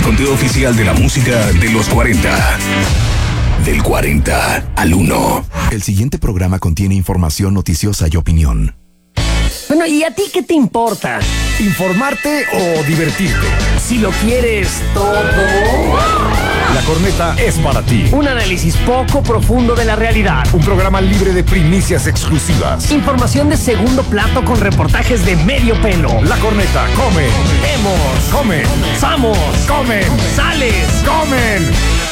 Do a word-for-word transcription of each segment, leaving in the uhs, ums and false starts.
conteo oficial de la música de los cuarenta. Del cuarenta al uno. El siguiente programa contiene información noticiosa y opinión. Bueno, ¿y a ti qué te importa? ¿Informarte o divertirte? Si lo quieres todo. La Corneta es para ti. Un análisis poco profundo de la realidad. Un programa libre de primicias exclusivas. Información de segundo plato con reportajes de medio pelo. La Corneta come. Vemos. Comen. Vamos. Comen. Sales. Comen.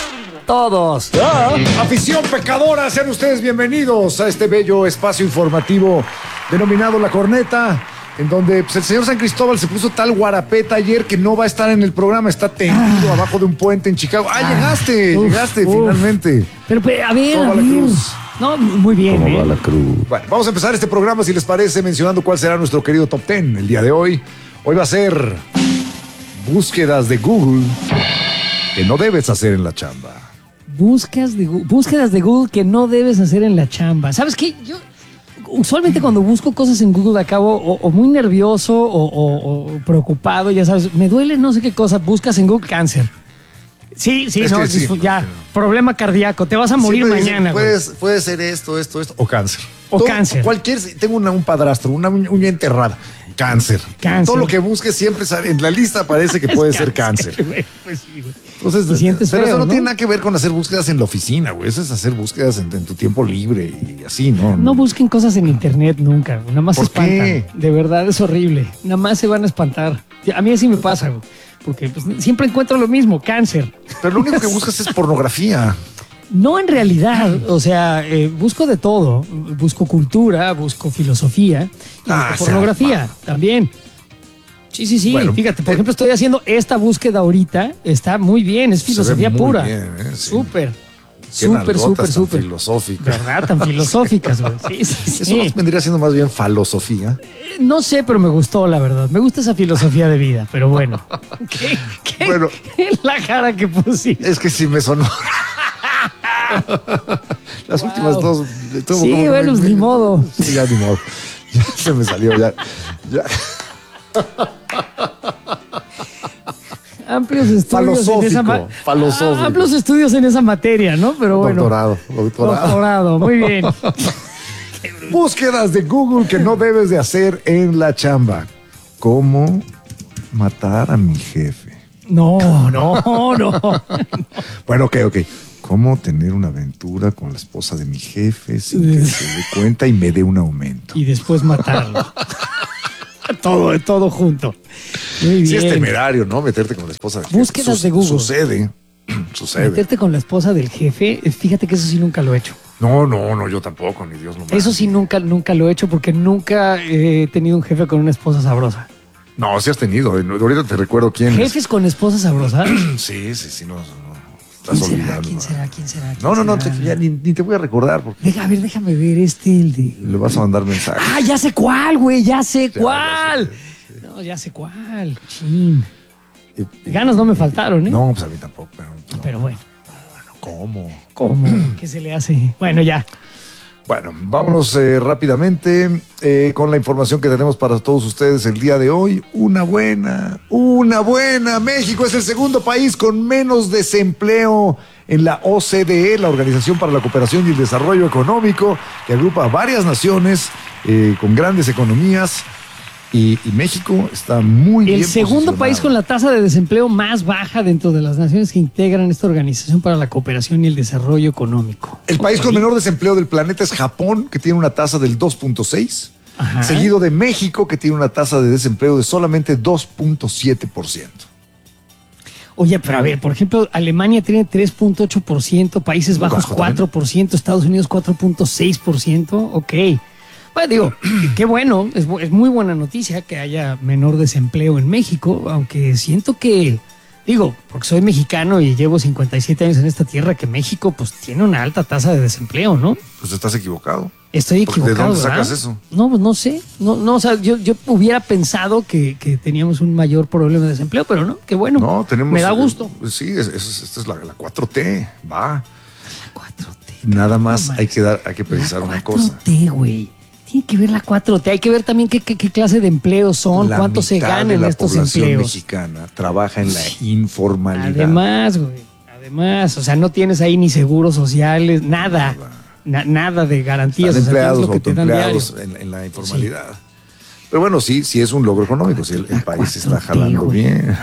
Todos. Ah, afición pecadora, sean ustedes bienvenidos a este bello espacio informativo denominado La Corneta, en donde pues, el señor San Cristóbal se puso tal guarapeta ayer que no va a estar en el programa, está tendido ah. abajo de un puente en Chicago. ¡Ah, llegaste! Uf, llegaste uf. finalmente. Pero, pero a ver, ¿Cómo a va ver. la cruz? No, muy bien, ¿Cómo ¿eh? va la cruz? Bueno, vamos a empezar este programa, si les parece, mencionando cuál será nuestro querido Top Ten el día de hoy. Hoy va a ser búsquedas de Google que no debes hacer en la chamba. Búsquedas de, búsquedas de Google que no debes hacer en la chamba. ¿Sabes qué? Yo usualmente cuando busco cosas en Google acabo o, o muy nervioso o, o, o preocupado, ya sabes, me duele no sé qué cosa, buscas en Google cáncer. Sí, sí, es no, sí, ya, no. Problema cardíaco, te vas a morir Siempre mañana. Dicen, puedes, puede ser esto, esto, esto, o cáncer. O Todo, cáncer. Cualquier, tengo una, un padrastro, una uña enterrada. Cáncer. Cáncer. Todo lo que busques siempre sale, en la lista parece que puede ser cáncer. Güey, pues sí, güey. Entonces, te sientes pero feo, eso no, ¿no? tiene nada que ver con hacer búsquedas en la oficina, güey. Eso es hacer búsquedas en, en tu tiempo libre y así, ¿no? No busquen cosas en internet nunca, nada más se ¿Por espantan. qué? De verdad es horrible, nada más se van a espantar. A mí así me pasa, güey, porque pues, siempre encuentro lo mismo, cáncer. Pero lo único que buscas es pornografía. No, en realidad, o sea, eh, busco de todo. Busco cultura, busco filosofía, y Ah, busco pornografía también. Sí, sí, sí. Bueno, Fíjate, por eh, ejemplo, estoy haciendo esta búsqueda ahorita. Está muy bien, es filosofía muy pura. bien, ¿eh? Sí. Súper. Qué Súper, nalgotas súper, tan súper. filosóficas. ¿Verdad? Tan filosóficas, güey. Sí, sí, sí. Eso nos vendría siendo más bien falosofía. Eh, No sé, pero me gustó, la verdad. Me gusta esa filosofía de vida, pero bueno. ¿Qué, qué, Bueno. qué es la cara que pusiste? Es que sí me sonó. Las Wow. últimas dos. estuvo Sí, como que bueno, me- ni modo. Sí, ya ni modo. Ya se me salió, ya. ya. Amplios estudios en esa ma- Falosófico, falosófico. Ah, amplios estudios en esa materia, ¿no? Pero bueno. Doctorado, doctorado. Doctorado, muy bien. Búsquedas de Google que no debes de hacer en la chamba. ¿Cómo matar a mi jefe? No, no, no. Bueno, ok, ok. ¿Cómo tener una aventura con la esposa de mi jefe sin que se dé cuenta y me dé un aumento? Y después matarlo. todo, todo junto. Muy bien. Sí es temerario, ¿no? Meterte con la esposa del jefe. Búsquedas Sus- de Google. Sucede, sucede. Meterte con la esposa del jefe, eh, fíjate que eso sí nunca lo he hecho. No, no, no, yo tampoco, ni Dios no mande. Eso sí nunca, nunca lo he hecho porque nunca he tenido un jefe con una esposa sabrosa. No, sí has tenido. eh, Ahorita te recuerdo quién. ¿Jefes con esposa sabrosa? Sí, sí, sí, no, no. Estás ¿Quién será? olvidando. ¿Quién será? ¿Quién será? ¿Quién No, no, no, será? te- ya ni, ni te voy a recordar porque Deja, a ver, déjame ver este, el de... le vas a mandar mensaje. Ah, ya sé cuál, güey, ya sé Ya, cuál. ya sé, No, ya sé cuál. Chin. Y- y- Ganas no me faltaron, ¿eh? No, pues a mí tampoco, pero. no. Pero bueno, ¿Cómo? ¿cómo? ¿Qué se le hace? Bueno, ya. Bueno, vámonos eh, rápidamente eh, con la información que tenemos para todos ustedes el día de hoy. Una buena, una buena. México es el segundo país con menos desempleo en la O C D E, la Organización para la Cooperación y el Desarrollo Económico, que agrupa a varias naciones eh, con grandes economías. Y, y México está muy bien El segundo posicionado. país con la tasa de desempleo más baja dentro de las naciones que integran esta Organización para la Cooperación y el Desarrollo Económico. El país Ok. con menor desempleo del planeta es Japón, que tiene una tasa del dos punto seis, Ajá. seguido de México, que tiene una tasa de desempleo de solamente dos punto siete por ciento. Oye, pero a ver, por ejemplo, Alemania tiene tres punto ocho por ciento, Países Bajos Bajo también. cuatro por ciento, Estados Unidos cuatro punto seis por ciento. Ok. Bueno, digo, qué bueno, es, bu- es muy buena noticia que haya menor desempleo en México, aunque siento que, digo, porque soy mexicano y llevo cincuenta y siete años en esta tierra, que México pues tiene una alta tasa de desempleo, ¿no? Pues estás equivocado. Estoy Porque, ¿de equivocado, dónde sacas ¿verdad? eso? No, pues no sé. No, no, o sea, yo, yo hubiera pensado que, que teníamos un mayor problema de desempleo, pero no, qué bueno. No, tenemos. Me da gusto. eh, sí, es, es- esta es la, la cuatro T. Va. cuatro T. Nada más No hay que dar, hay que La precisar una cuatro cosa. T, güey. tiene que ver la cuatro T? Hay que ver también qué, qué, qué clase de empleos son, La cuánto se mitad ganan de la estos población empleos. mexicana trabaja en la informalidad. Además, güey, además, o sea, no tienes ahí ni seguros sociales, nada, na, nada de garantías. Están o sea, tienes empleados, lo que te dan autoempleados diario. en, en la informalidad. Sí. Pero bueno, sí, sí es un logro económico, si el, el país se está jalando güey. bien.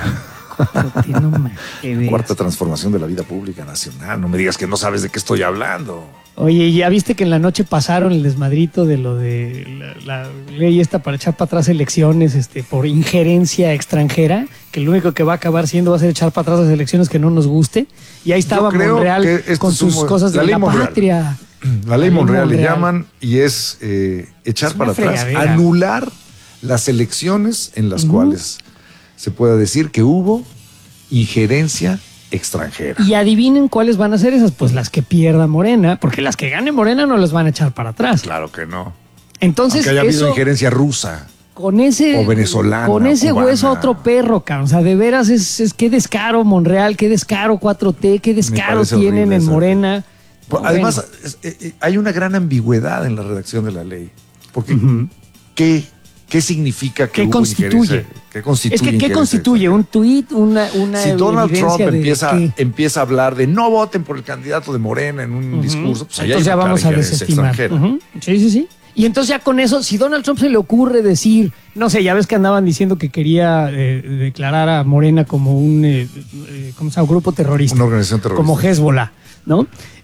No me, Cuarta transformación de la vida pública nacional. No me digas que no sabes de qué estoy hablando. Oye, ¿ya viste que en la noche pasaron el desmadrito de lo de la, la ley esta para echar para atrás elecciones este, por injerencia extranjera? Que lo único que va a acabar siendo va a ser echar para atrás las elecciones que no nos guste. Y ahí estaba Monreal con sus un, cosas de la, la patria. La ley Monreal le llaman y es eh, echar es para atrás, anular las elecciones en las uh-huh. cuales se pueda decir que hubo injerencia extranjera. Y adivinen cuáles van a ser esas, pues las que pierda Morena, porque las que gane Morena no las van a echar para atrás. Claro que no. Entonces, aunque haya eso, habido injerencia rusa. Con ese, o venezolana. Con ese cubana. hueso otro perro, cabrón. O sea, de veras es, es qué descaro Monreal, qué descaro cuatro T, qué descaro tienen en Morena. No, Además, bueno. es, es, hay una gran ambigüedad en la redacción de la ley. Porque, uh-huh. ¿qué? ¿Qué significa que ¿Qué hubo constituye? ¿Qué constituye? Es que ¿qué constituye? ¿Un tuit? Una, una Si Donald Trump empieza, ¿qué? empieza a hablar de no voten por el candidato de Morena en un uh-huh. discurso, pues allá entonces ya vamos a desestimar. Uh-huh. Sí, sí, sí. Y entonces ya con eso, si Donald Trump se le ocurre decir, no sé, ya ves que andaban diciendo que quería eh, declarar a Morena como un, eh, eh, ¿cómo se llama? Un grupo terrorista. Una organización terrorista. Como Hezbollah, ¿no?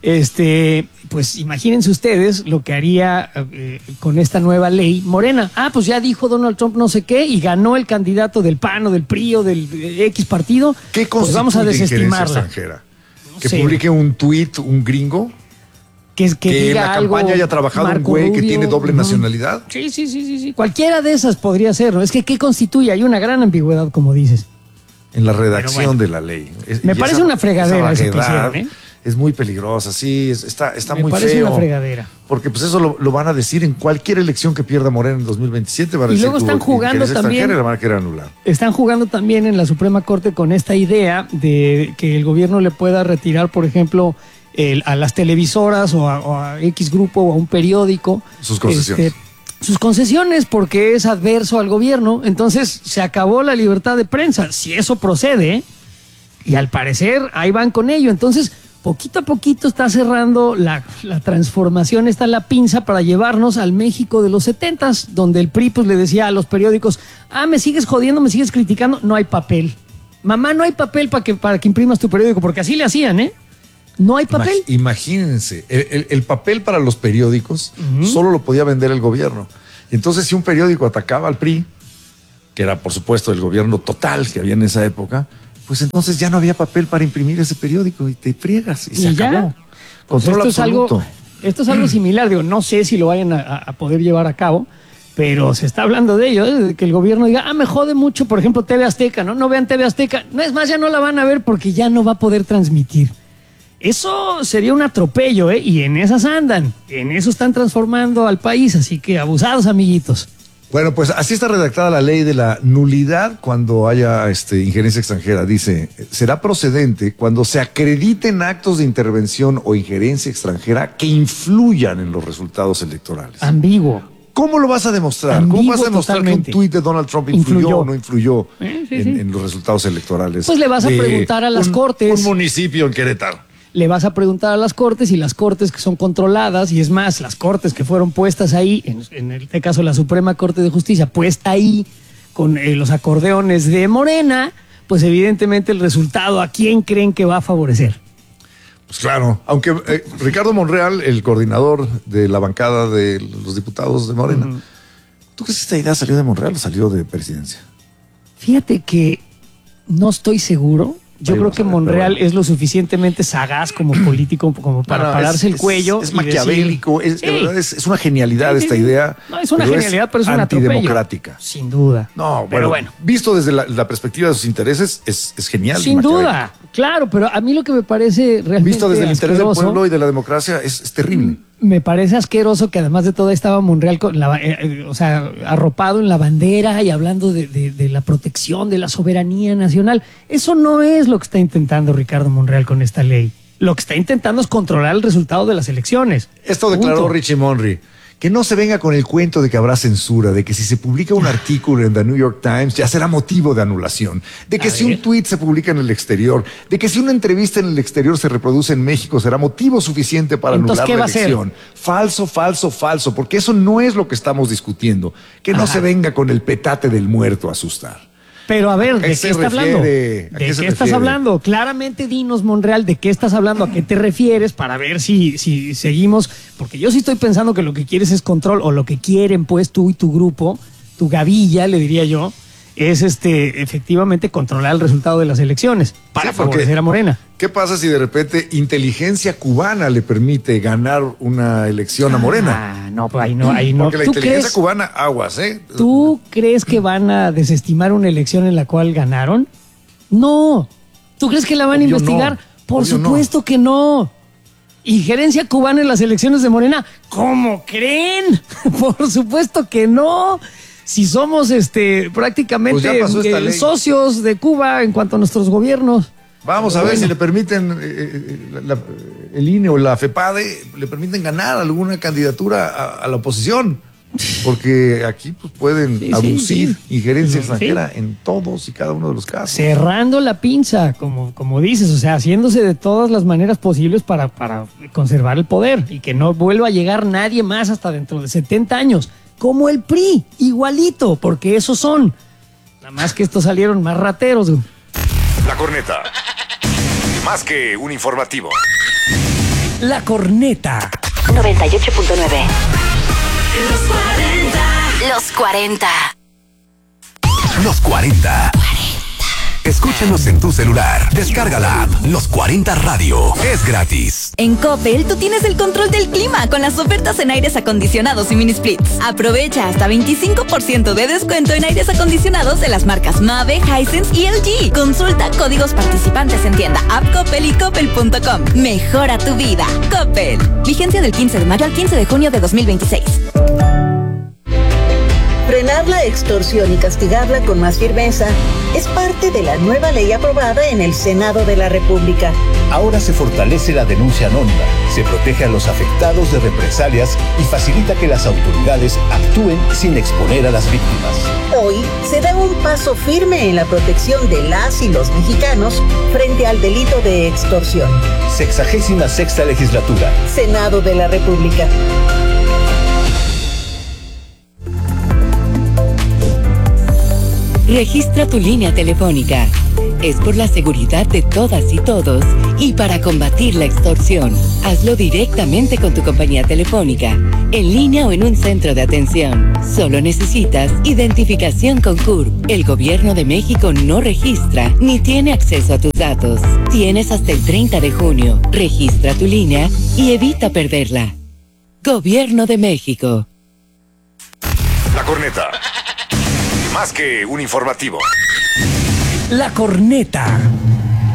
Este, pues imagínense ustedes lo que haría eh, con esta nueva ley Morena. Ah, pues ya dijo Donald Trump no sé qué y ganó el candidato del P A N o del P R I o del X partido. ¿Qué pues vamos a desestimarla. Extranjera? No que sé. publique un tuit, un gringo. Que, que, que diga en la algo, campaña haya trabajado Marco un güey Rubio, que tiene doble uh-huh. nacionalidad. Sí, sí, sí, sí, sí. Cualquiera de esas podría ser, ¿no? Es que ¿qué constituye? Hay una gran ambigüedad, como dices. En la redacción bueno, de la ley. Es, me parece esa, una fregadera eso que hicieron, ¿eh? Es muy peligrosa, sí, es, está, está me muy feo. Me parece una fregadera. Porque pues eso lo, lo van a decir en cualquier elección que pierda Morena en dos mil veintisiete. Van a y decir, luego están jugando también. Y la van a querer anular. Están jugando también en la Suprema Corte con esta idea de que el gobierno le pueda retirar, por ejemplo, el, a las televisoras o a, o a X grupo o a un periódico. Sus concesiones. Este, sus concesiones porque es adverso al gobierno. Entonces se acabó la libertad de prensa. Si eso procede, y al parecer ahí van con ello. Entonces, poquito a poquito está cerrando la, la transformación, está la pinza para llevarnos al México de los setentas, donde el P R I pues, le decía a los periódicos, ah, me sigues jodiendo, me sigues criticando, no hay papel. Mamá, no hay papel para que, para que imprimas tu periódico, porque así le hacían, ¿eh? No hay papel. Imagínense, el, el, el papel para los periódicos uh-huh. solo lo podía vender el gobierno. Entonces, si un periódico atacaba al P R I, que era por supuesto el gobierno total que había en esa época, pues entonces ya no había papel para imprimir ese periódico y te friegas y, y se ya acabó. Pues Control esto absoluto. Es algo, esto es algo similar, digo, no sé si lo vayan a, a poder llevar a cabo, pero se está hablando de ello, ¿eh? De que el gobierno diga, ah, me jode mucho, por ejemplo, T V Azteca, ¿no? No vean T V Azteca. No, es más, ya no la van a ver porque ya no va a poder transmitir. Eso sería un atropello, ¿eh? Y en esas andan, en eso están transformando al país, así que abusados, amiguitos. Bueno, pues así está redactada la ley de la nulidad cuando haya este, injerencia extranjera. Dice, será procedente cuando se acrediten actos de intervención o injerencia extranjera que influyan en los resultados electorales. Ambiguo. ¿Cómo lo vas a demostrar? Ambiguo ¿Cómo vas a demostrar totalmente. que un tuit de Donald Trump influyó, Influyó. o no influyó Eh, sí, en, sí. en los resultados electorales? Pues le vas a de preguntar a las un, cortes. Un municipio en Querétaro. Le vas a preguntar a las cortes y las cortes que son controladas, y es más, las cortes que fueron puestas ahí, en, en este caso la Suprema Corte de Justicia, puesta ahí con eh, los acordeones de Morena, pues evidentemente el resultado, ¿a quién creen que va a favorecer? Pues claro, aunque eh, Ricardo Monreal, el coordinador de la bancada de los diputados de Morena, uh-huh. ¿tú crees que esta idea salió de Monreal o salió de presidencia? Fíjate que no estoy seguro. Yo Ahí creo que ver, Monreal bueno. es lo suficientemente sagaz como político como para no, no, pararse es, el cuello. Es, es y maquiavélico, decir, es, sí. de verdad es, es una genialidad Sí, sí, esta sí. idea. No, es una pero genialidad, pero es una antidemocrática. Sin duda. No, pero bueno, bueno. visto desde la, la perspectiva de sus intereses, es, es genial. Sin duda, claro, pero a mí lo que me parece realmente Visto desde el interés asqueroso, del pueblo y de la democracia, es, es terrible. Me parece asqueroso que además de todo estaba Monreal, con la, eh, eh, o sea, arropado en la bandera y hablando de, de, de la protección de la soberanía nacional. Eso no es lo que está intentando Ricardo Monreal con esta ley. Lo que está intentando es controlar el resultado de las elecciones. Esto declaró Punto. Richie Monry, que no se venga con el cuento de que habrá censura, de que si se publica un artículo en The New York Times ya será motivo de anulación, de que A si ver. un tweet se publica en el exterior, de que si una entrevista en el exterior se reproduce en México será motivo suficiente para Entonces, anular ¿qué la va a hacer? elección. Falso, falso, falso, porque eso no es lo que estamos discutiendo. Que no Ajá. se venga con el petate del muerto a asustar. Pero a ver, ¿de qué qué se está refiere? hablando? ¿A ¿De qué qué se estás refiere? hablando? Claramente dinos, Monreal, ¿de qué estás hablando? ¿A qué te refieres? Para ver si, si seguimos. Porque yo sí estoy pensando que lo que quieres es control, o lo que quieren, pues, tú y tu grupo, tu gavilla, le diría yo, es este efectivamente controlar el resultado de las elecciones para Sí, porque- favorecer a Morena. ¿Qué pasa si de repente inteligencia cubana le permite ganar una elección a Morena? Ah, no, pues ahí no, ahí no. Porque la ¿Tú inteligencia crees, cubana, aguas, ¿eh? ¿Tú crees que van a desestimar una elección en la cual ganaron? No. ¿Tú crees que la van a Obvio investigar? no. Por Obvio supuesto que no. ¿Injerencia cubana en las elecciones de Morena? ¿Cómo creen? Por supuesto que no. Si somos este prácticamente Pues ya pasó esta eh, ley. socios de Cuba en cuanto a nuestros gobiernos. Vamos a Bueno. ver si le permiten, eh, eh, la- la- el I N E o la FEPADE, le permiten ganar alguna candidatura a, a la oposición. Porque aquí pues, pueden Sí, sí, aducir sí. injerencia Sí. extranjera en todos y cada uno de los casos. Cerrando la pinza, como, como dices, o sea, haciéndose de todas las maneras posibles para, para conservar el poder y que no vuelva a llegar nadie más hasta dentro de setenta años, como el P R I, igualito, porque esos son. Nada más que estos salieron más rateros. güey. La corneta. Más que un informativo. La corneta. noventa y ocho punto nueve. Los cuarenta. Los cuarenta. Los cuarenta. Escúchanos en tu celular. Descarga la app Los cuarenta Radio. Es gratis. En Coppel, tú tienes el control del clima con las ofertas en aires acondicionados y mini splits. Aprovecha hasta veinticinco por ciento de descuento en aires acondicionados de las marcas Mave, Hisense y L G. Consulta códigos participantes en tienda App Coppel y coppel punto com. Mejora tu vida. Coppel. Vigencia del quince de mayo al quince de junio de dos mil veintiséis. Frenar la extorsión y castigarla con más firmeza es parte de la nueva ley aprobada en el Senado de la República. Ahora se fortalece la denuncia anónima, se protege a los afectados de represalias y facilita que las autoridades actúen sin exponer a las víctimas. Hoy se da un paso firme en la protección de las y los mexicanos frente al delito de extorsión. Sexagésima sexta legislatura. Senado de la República. Registra tu línea telefónica. Es por la seguridad de todas y todos y para combatir la extorsión. Hazlo directamente con tu compañía telefónica, en línea o en un centro de atención. Solo necesitas identificación con C U R P. El Gobierno de México no registra ni tiene acceso a tus datos. Tienes hasta el treinta de junio. Registra tu línea y evita perderla. Gobierno de México. La corneta. Más que un informativo. La corneta.